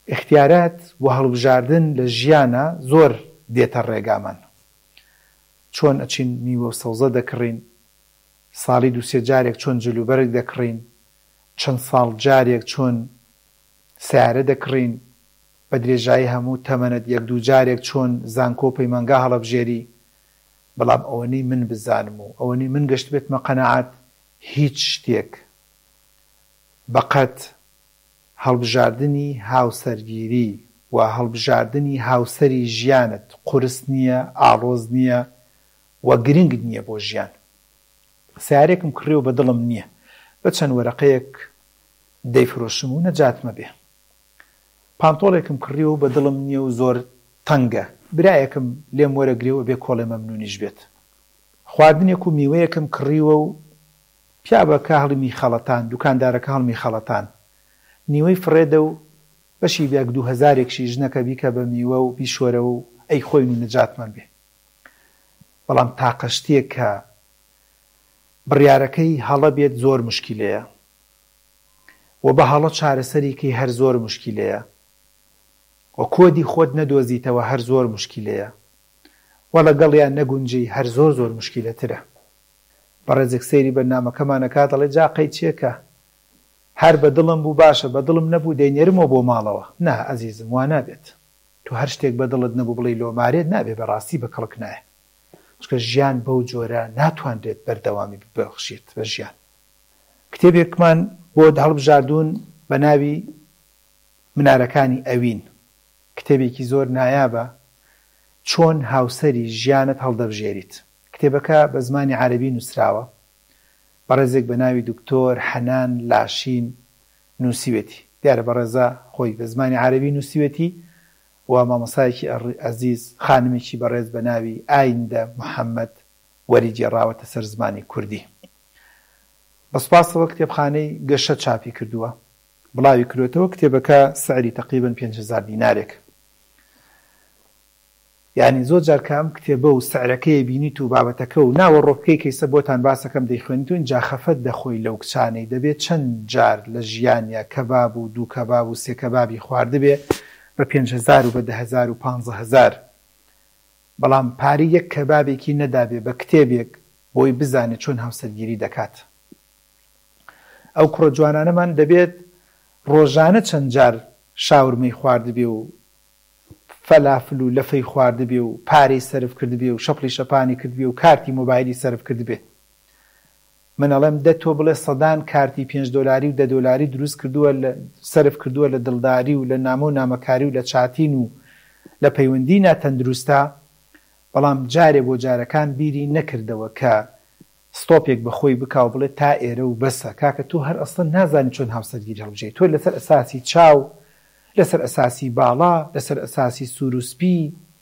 اختیارات و هەڵبژاردن لە ژیانە زۆر دێتە ڕێگامان. چۆن ئەچین میوە و سەوزە دەکڕین، ساڵی دووسێ جارێک چۆن جلوبەرگ دەکڕین، چەند ساڵ جارێک چۆن سیارە دەکڕین، بە درێژایی هەموو تەمەنت یەک دوو جارێک چۆن زانکۆ پەیمانگا هەڵەبژێری. بەڵام ئەوەنەی من بزانم و ئەوەنەی من گەشت بێتمە قەناعەت هیچ شتێک بەقەت هەڵبژاردننی هاوسەرگیری و هەڵبژاردننی هاوسەری ژیانت قورس نییە، ئاڵۆز نییە و گرنگ نییە بۆ ژیان. سیارێکم کڕی و بە دڵم نییە، بە چەند وەرەقەیەک دەیفرۆشم و نەجاتمە بێ. پانتۆڵێکم کڕیەوە بە دڵم نییە و زۆر تەنگە، برایەکم لێم وەرەگرێەوە بێ کۆڵێ مەمنونیش بێت. خواردنێک و میوەیەکم کڕیوە و پیاوەکە هەڵمی خەڵەتان، دوکاندارەکە هەڵمی خەڵەتان، نیوەی فڕێدە و بەشی بێک 2000 ژنەکە بیکە بە میوە و بیشۆرە و ئەی خۆین و نەجاتمان بێ. بەڵام تاقەشتێک کە بڕیارەکەی هەڵە بێت زۆر مشکیلەیە و بە هەڵە چارەسەریکەی هەر زۆر مشکیلەیە و کۆدی خۆت نەدۆزیتەوە هەر زۆر مشکیلەیە و لەگەڵیان نەگونجی هەر زۆر زۆر مشکیلەترە. بەڕێزێک سەیری بەرنامەکەمانەکە دەڵێ جاقەی چێکە هەر بە دڵم بوو باشە، بە دڵم نەبوو دەینێرمەوە بۆ ماڵەوە. نا ئەزیزم، وا نابێت. تو هەر شتێک بە دڵت نەبوو بڵێ لۆمارێت نابێ، بەڕاستی بە کەڵک نایە. چکە ژیان بەو جۆرە ناتوانرێت بەردەوامی ببەخشێت بە ژیان. کتێبێکمان بۆ هەڵبژاردوون بە ناوی منارەکانی ئەوین، کتێبێکی زۆر نایابە چۆن هاوسەری ژیانت هەڵدەبژێریت. کتێبەکە بە زمانی عەرەبی نووسراوە، بەڕێزێک بە ناوی دکتۆر حەنان لاشین نووسیوێتی. دیارە بەڕێزە خۆی بە زمانی عەرەبی نووسیوێتی و مامۆسایەکی عەزیز خانمێکی بەڕێز بە ناوی ئایندە محەممەد وەری جێڕاوەتە سەر زمانی کوردی. بەسپاسەوە کتێبخانەی گەشە چاپی کردووە، بڵاوی کردوێتەوە. کتێبەکە سعری تقریباً 5000 دینارێک. یعنی زۆر جار کە ئەم کتێبە و سعرەکەی بینیت و بابەتەکە و ناوە ڕۆپکەی کەیسە بۆتان باسەکەم دەیخوێنیت و اینجا خەفەت دەخۆی لەو کچانەی دەبێت چەند جار لە ژیانیا کەباب و دوو کەباب و سێ کەبابی خواردبێ بە 5000 و بە 10000 و 15000. بەڵام پاری یەک کەبابێکی نەدابێ بە کتێبێک بۆی بزانێت چۆن هاوسەرگیری دەکات. ئەو کوڕە جوانانەمان دەبێت ڕۆژانە چەند جار شاورمەی خواردبێ و فەلافل و لەفەی خواردبێ و پارەی سەرف کردبێ و شەپڵی شەپانی کردبێ و کارتی مۆبایلی سەرف کردبێ. من ئەڵێم دە تۆ بڵێ سەدان کارتی $5 و $10 دروست کردووە سەرف کردووە لە دڵداری و لە نامە و نامەکاری و لە چاتین و لە پەیوەندی ناتەندروستە، بەڵام جارێ بۆ جارەکان بیری نەکردەوە کە ستۆپێک بەخۆی بکاو بڵێ تا ئێرە و بەسە. کاکە تۆ هەر ئەسڵ نازانی چۆن هاوسەرگیری هەڵبژێریت. تۆ لەسەر ئەساسی چاو، لەسەر ئەساسی باڵا، لەسەر ئەساسی سوور و سپی،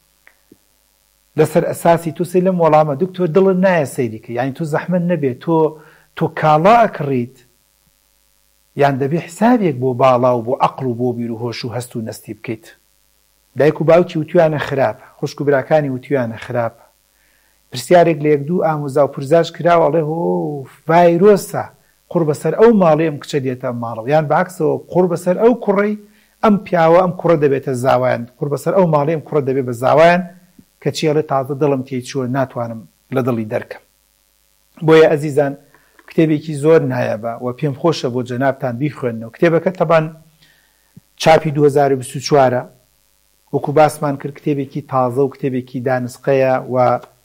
لەسەر ئەساسی تۆ سەی لەم وەڵامە دکتۆر دڵت نایە سەیریکە، یعنی تۆ زەحمەت نەبێت تۆ کاڵا ئەکڕیت، یان دەبێ حسابێک بۆ باڵا و بۆ عەقڵ و بۆ بیر و هۆش و هەست و نەستی بکەیت. دایک و باوکی وتویانە خراپە، خوشک و براکانی وتویانە خراپە. پرسیارێک لە یەک دوو ئامۆزا و پرزاش کراوە، ئەڵێ هۆ ڤایرۆسە، قوڕ بەسەر ئەو ماڵێ ئەم کچە دێتە ماڵەوە، یان بەعەکسەوە قوڕ بەسەر ئەو کوڕەی ئەم پیاوە ئەم کوڕە دەبێتە زاوایان، قوڕ بەسەر ئەو ماڵێ ئەم کوڕە دەبێت بە زاوایان، کە چێڵێ تازە دڵم تێی چووە ناتوانم لە دڵی دەرکەم. بۆیە ئەزیزان کتێبێکی زۆر نایابە و پێم خۆشە بۆ جەنابتان بیخوێننەوە. کتێبەکە تەبان چاپی 2024 وەکو باسمان کرد کتێبێکی تازە و کتێبێکی دانسقەیە و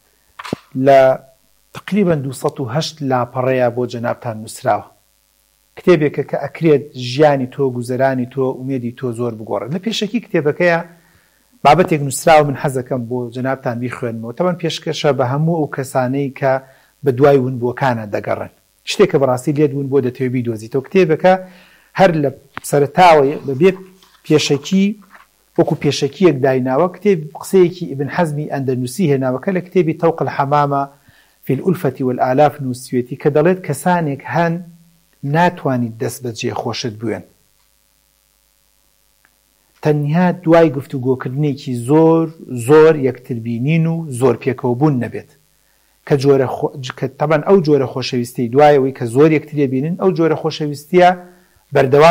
لە تقریبا 208 لاپەڕەیە بۆ جەنابتان نووسراوە. کتێبێکە کە ئەکرێت ژیانی تۆ، گوزەرانی تۆ، ئومێدی تۆ زۆر بگۆڕێت. لە پێشەکی کتێبەکەیە بابەتێک نووسراوە، من حەزەکەم بۆ جەنابتان بیخوێنمەوە. تەبەن پێشکەشە بە هەموو ئەو کەسانەی کە بە دوای ونبووەکانە دەگەڕن، شتێکە بەڕاستی لێت ون بۆ دەتەوێت بیدۆزیتەوە. کتێبەکە هەر لە سەرتاوە بەبێ پێشەکی وەکو پێشەکیەک دایناوە. کتێب قسەیەکی ئیبن حەزمی ئەندەنووسی هێناوەکە لە کتێبی تەوق الحەمامە فی الألفة والآلاف نووسوێتی، کە دەڵێت کەسانێک هەن ناتوانیت دەست بەجێ خۆشت بوێن، تەنیا دوای گفتوگۆکردنێکی زۆر یەکتربینین و زۆر پێکەوەبوون نەبێت، کە تەبەن ئەو جۆرە خۆشەویستی دوایەوەی کە زۆر یەکترێ بینن، ئەو جۆرە خۆشەویستیە بەردەوام